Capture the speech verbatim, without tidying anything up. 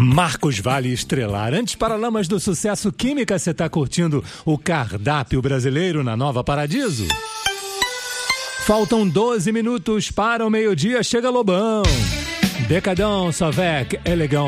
Marcos Vale estrelar. Antes, Paralamas do Sucesso Química, você tá curtindo o cardápio brasileiro na Nova Paradiso? Faltam doze minutos para o meio-dia, chega Lobão. Decadão, Sovec, Elegão.